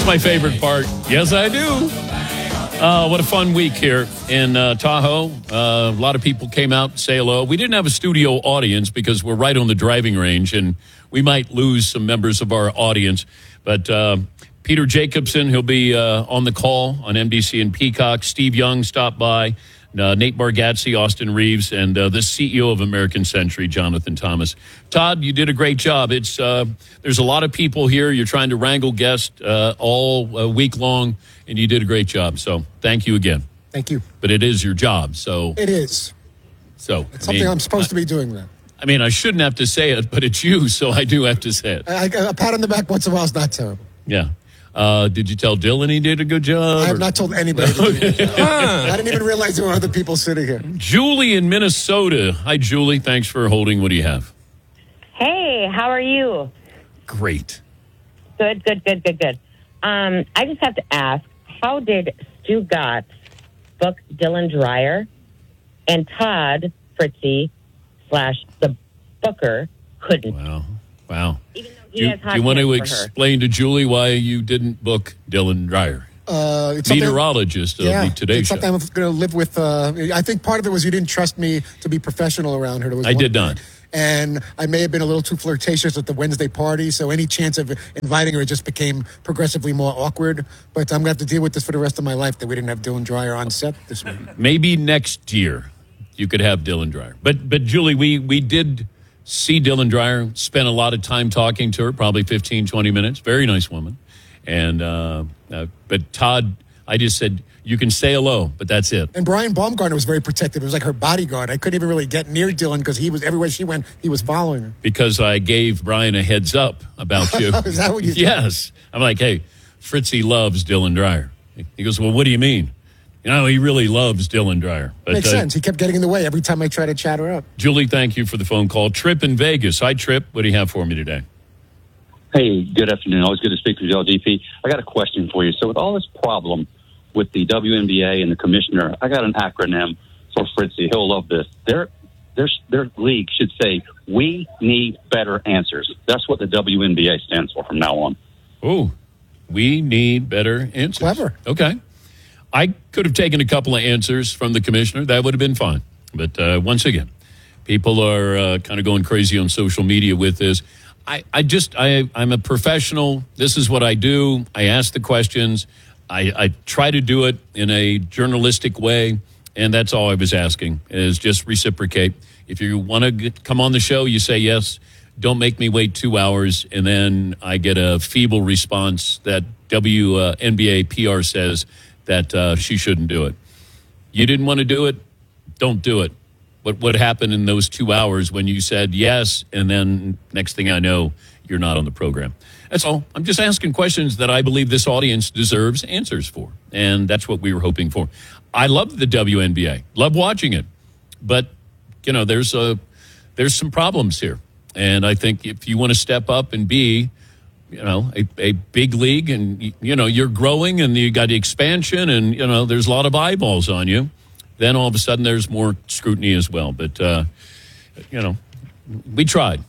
It's my favorite part. Yes, I do. What a fun week here in Tahoe. A lot of people came out to say hello. We didn't have a studio audience because we're right on the driving range, and we might lose some members of our audience. But Peter Jacobson, he'll be on the call on NBC and Peacock. Steve Young stopped by. Nate Bargatze, Austin Reeves, and the CEO of American Century, Jonathan Thomas. Todd, you did a great job. It's there's a lot of people here. You're trying to wrangle guests all week long, and you did a great job. So thank you again. Thank you. But it is your job, so it is. So it's something I'm supposed to be doing. That. I mean, I shouldn't have to say it, but it's you, so I do have to say it. A pat on the back once in a while is not terrible. Yeah. Did you tell Dylan he did a good job? I have not told anybody. I didn't even realize there were other people sitting here. Julie in Minnesota. Hi, Julie. Thanks for holding. What do you have? Hey, how are you? Great. Good. I just have to ask, how did Stu Gotts book Dylan Dreyer and Todd Fritzy / the Booker couldn't? Wow. Even though Do you want to explain to Julie why you didn't book Dylan Dreyer? Meteorologist of the Today it's Show. Something I'm going to live with. I think part of it was you didn't trust me to be professional around her. I did not. And I may have been a little too flirtatious at the Wednesday party, so any chance of inviting her just became progressively more awkward. But I'm going to have to deal with this for the rest of my life, that we didn't have Dylan Dreyer on set this week. Maybe next year you could have Dylan Dreyer. But Julie, we did see Dylan Dreyer, spent a lot of time talking to her, probably 15, 20 minutes. Very nice woman. And but Todd, I just said, you can say hello, but that's it. And Brian Baumgartner was very protective. It was like her bodyguard. I couldn't even really get near Dylan because he was, everywhere she went, he was following her. Because I gave Brian a heads up about you. Is that what you said? Yes. I'm like, hey, Fritzy loves Dylan Dreyer. He goes, well, what do you mean? You know, he really loves Dylan Dreyer. But, makes sense. He kept getting in the way every time I try to chat her up. Julie, thank you for the phone call. Trip in Vegas. Hi, Trip. What do you have for me today? Hey, good afternoon. Always good to speak with you, LGP. I got a question for you. So with all this problem with the WNBA and the commissioner, I got an acronym for Fritzy. He'll love this. Their league should say, we need better answers. That's what the WNBA stands for from now on. Oh, we need better answers. Clever. Okay. I could have taken a couple of answers from the commissioner. That would have been fine. But once again, people are kind of going crazy on social media with this. I'm a professional. This is what I do. I ask the questions. I try to do it in a journalistic way, and that's all I was asking, is just reciprocate. If you want to come on the show, you say yes. Don't make me wait 2 hours, and then I get a feeble response that WNBA PR says that she shouldn't do it. You didn't want to do it? Don't do it. What happened in those 2 hours when you said yes, and then next thing I know, you're not on the program? That's all. I'm just asking questions that I believe this audience deserves answers for, and that's what we were hoping for. I love the WNBA, love watching it, but you know, there's some problems here, and I think if you want to step up and be, you know, a big league, and you know you're growing, and you got expansion, and you know there's a lot of eyeballs on you, then all of a sudden there's more scrutiny as well. But you know, we tried.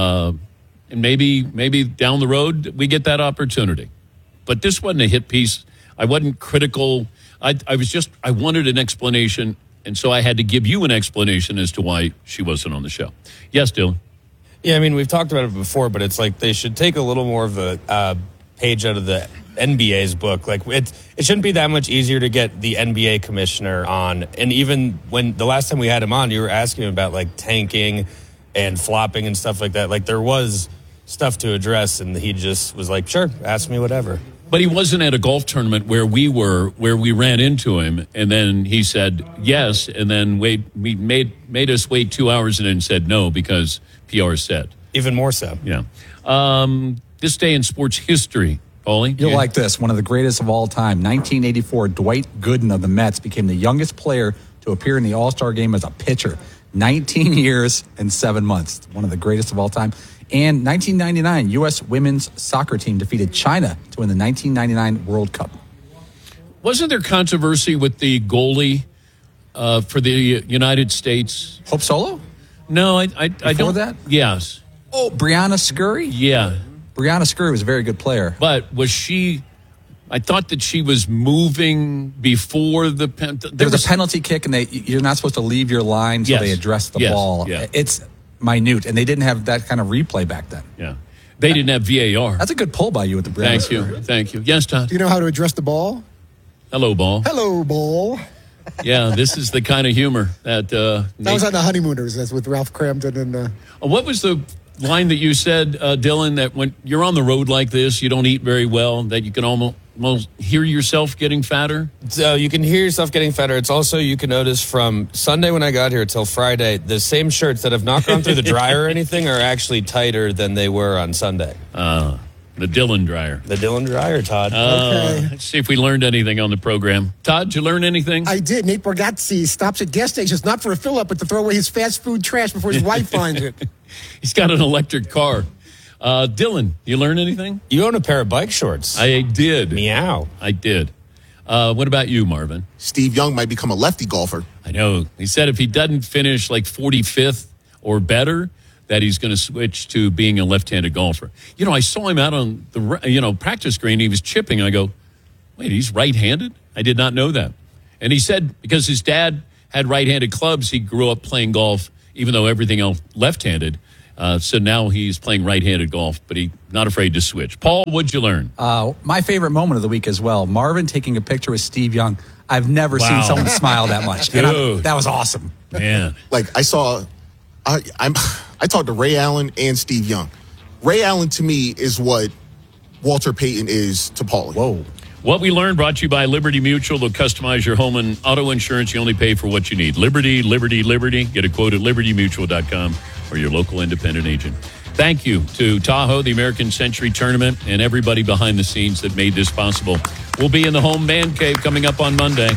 And maybe down the road we get that opportunity. But this wasn't a hit piece. I wasn't critical. I wanted an explanation, and so I had to give you an explanation as to why she wasn't on the show. Yes, Dylan. Yeah, I mean, we've talked about it before, but it's like they should take a little more of a page out of the NBA's book. Like it shouldn't be that much easier to get the NBA commissioner on. And even when the last time we had him on, you were asking him about like tanking and flopping and stuff like that. Like there was stuff to address, and he just was like, sure, ask me whatever. But he wasn't at a golf tournament where we ran into him, and then he said yes, and then we made us wait 2 hours and then said no because PR said. Even more so. Yeah. This day in sports history, Paulie. You'll like this. One of the greatest of all time. 1984, Dwight Gooden of the Mets became the youngest player to appear in the All-Star game as a pitcher. 19 years and 7 months. One of the greatest of all time. And 1999, U.S. women's soccer team defeated China to win the 1999 World Cup. Wasn't there controversy with the goalie for the United States? Hope Solo? No, I don't. Before that? Yes. Oh, Brianna Scurry? Yeah. Brianna Scurry was a very good player. But was she I thought that she was moving before the There was a penalty kick, and you're not supposed to leave your line until they address the ball. Yeah. It's minute, and they didn't have that kind of replay back then. Yeah. They didn't have VAR. That's a good pull by you with the Browns. Thank you. Yes, Todd? Do you know how to address the ball? Hello, ball. Hello, ball. Yeah, this is the kind of humor that... that was on The Honeymooners. That's with Ralph Cramden and... What was the line that you said, Dylan, that when you're on the road like this, you don't eat very well, that you can almost hear yourself getting fatter? So you can hear yourself getting fatter. It's also, you can notice from Sunday when I got here till Friday, the same shirts that have not gone through the dryer or anything are actually tighter than they were on Sunday. The Dylan dryer. The Dylan dryer, Todd. Okay. Let's see if we learned anything on the program. Todd, did you learn anything? I did. Nate Bargatze stops at gas stations, not for a fill-up, but to throw away his fast food trash before his wife finds it. He's got an electric car. Dylan, you learn anything? You own a pair of bike shorts. I did. Meow. I did. What about you, Marvin? Steve Young might become a lefty golfer. I know. He said if he doesn't finish like 45th or better, that he's going to switch to being a left-handed golfer. You know, I saw him out on the practice green. He was chipping. I go, wait, he's right-handed? I did not know that. And he said because his dad had right-handed clubs, he grew up playing golf, even though everything else left-handed. So now he's playing right-handed golf, but he's not afraid to switch. Paul, what'd you learn? My favorite moment of the week as well, Marvin taking a picture with Steve Young. I've never seen someone smile that much. And that was awesome. Man. Like, I talked to Ray Allen and Steve Young. Ray Allen, to me, is what Walter Payton is to Paulie. Whoa. What we learned brought to you by Liberty Mutual. They'll customize your home and auto insurance. You only pay for what you need. Liberty, Liberty, Liberty. Get a quote at libertymutual.com or your local independent agent. Thank you to Tahoe, the American Century Tournament, and everybody behind the scenes that made this possible. We'll be in the home man cave coming up on Monday.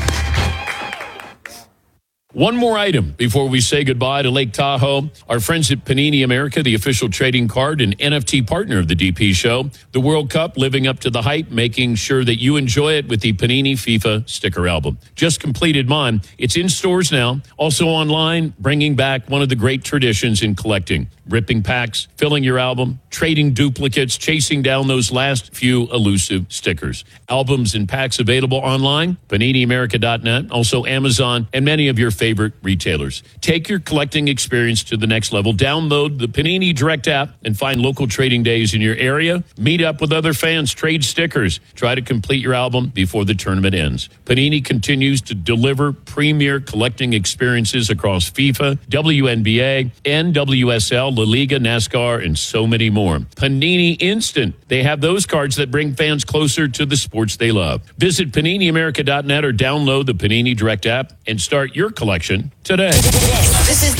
One more item before we say goodbye to Lake Tahoe. Our friends at Panini America, the official trading card and NFT partner of the DP show. The World Cup living up to the hype, making sure that you enjoy it with the Panini FIFA sticker album. Just completed mine. It's in stores now. Also online, bringing back one of the great traditions in collecting. Ripping packs, filling your album, trading duplicates, chasing down those last few elusive stickers. Albums and packs available online, PaniniAmerica.net, also Amazon, and many of your favorite retailers. Take your collecting experience to the next level. Download the Panini Direct app and find local trading days in your area. Meet up with other fans, trade stickers. Try to complete your album before the tournament ends. Panini continues to deliver premier collecting experiences across FIFA, WNBA, NWSL, La Liga, NASCAR, and so many more. Panini Instant. They have those cards that bring fans closer to the sports they love. Visit PaniniAmerica.net or download the Panini Direct app and start your collection today. This is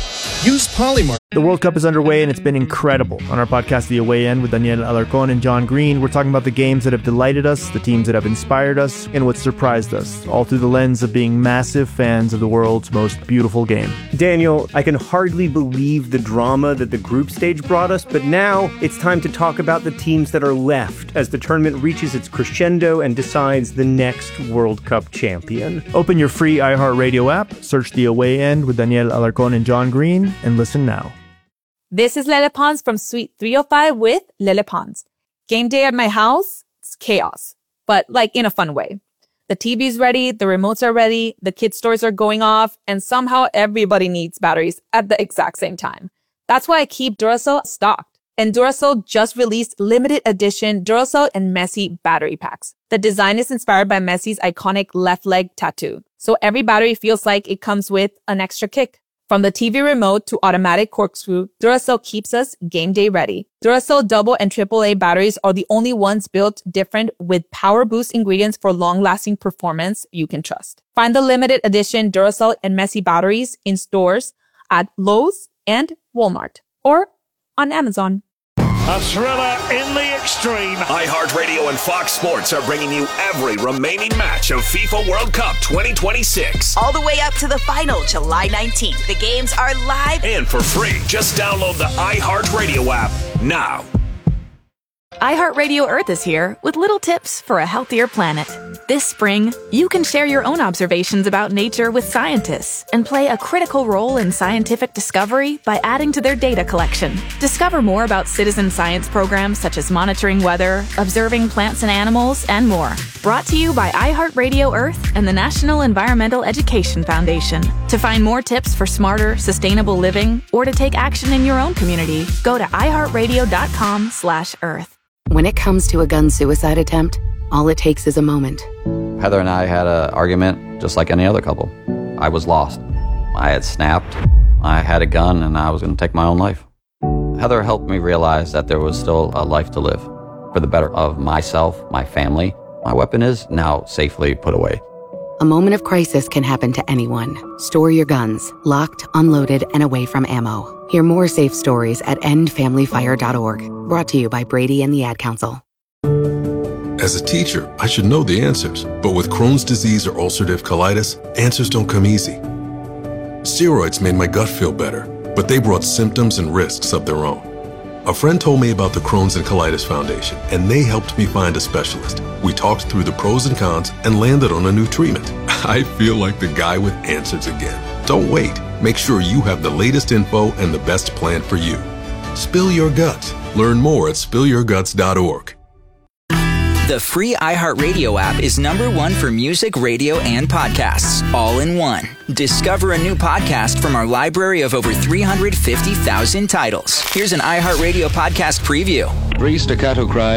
Use Polymark. The World Cup is underway and it's been incredible. On our podcast, The Away End, with Daniel Alarcón and John Green, we're talking about the games that have delighted us, the teams that have inspired us, and what surprised us, all through the lens of being massive fans of the world's most beautiful game. Daniel, I can hardly believe the drama that the group stage brought us, but now it's time to talk about the teams that are left as the tournament reaches its crescendo and decides the next World Cup champion. Open your free iHeartRadio app, search The Away End with Daniel Alarcón and John Green, and listen now. This is Lele Pons from Suite 305 with Lele Pons. Game day at my house, it's chaos, but like in a fun way. The TV's ready, the remotes are ready, the kids' toys are going off, and somehow everybody needs batteries at the exact same time. That's why I keep Duracell stocked. And Duracell just released limited edition Duracell and Messi battery packs. The design is inspired by Messi's iconic left leg tattoo, so every battery feels like it comes with an extra kick. From the TV remote to automatic corkscrew, Duracell keeps us game day ready. Duracell double and AAA batteries are the only ones built different with power boost ingredients for long-lasting performance you can trust. Find the limited edition Duracell and Messi batteries in stores at Lowe's and Walmart or on Amazon. A thriller in the extreme. iHeartRadio and Fox Sports are bringing you every remaining match of FIFA World Cup 2026. All the way up to the final, July 19th. The games are live and for free. Just download the iHeartRadio app now. iHeartRadio Earth is here with little tips for a healthier planet. This spring, you can share your own observations about nature with scientists and play a critical role in scientific discovery by adding to their data collection. Discover more about citizen science programs such as monitoring weather, observing plants and animals, and more. Brought to you by iHeartRadio Earth and the National Environmental Education Foundation. To find more tips for smarter, sustainable living or to take action in your own community, go to iHeartRadio.com/Earth. When it comes to a gun suicide attempt, all it takes is a moment. Heather and I had an argument just like any other couple. I was lost. I had snapped. I had a gun and I was going to take my own life. Heather helped me realize that there was still a life to live for the better of myself, my family. My weapon is now safely put away. A moment of crisis can happen to anyone. Store your guns, locked, unloaded, and away from ammo. Hear more safe stories at endfamilyfire.org. Brought to you by Brady and the Ad Council. As a teacher, I should know the answers, but with Crohn's disease or ulcerative colitis, answers don't come easy. Steroids made my gut feel better, but they brought symptoms and risks of their own. A friend told me about the Crohn's and Colitis Foundation, and they helped me find a specialist. We talked through the pros and cons and landed on a new treatment. I feel like the guy with answers again. Don't wait. Make sure you have the latest info and the best plan for you. Spill your guts. Learn more at spillyourguts.org. The free iHeartRadio app is #1 for music, radio, and podcasts, all in one. Discover a new podcast from our library of over 350,000 titles. Here's an iHeartRadio podcast preview. 3 staccato cries.